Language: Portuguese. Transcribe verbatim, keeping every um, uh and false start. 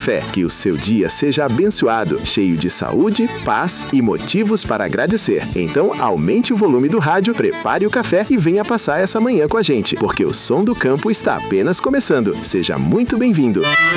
Café. Que o seu dia seja abençoado, cheio de saúde, paz e motivos para agradecer. Então, aumente o volume do rádio, prepare o café e venha passar essa manhã com a gente, porque o Som do Campo está apenas começando. Seja muito bem-vindo.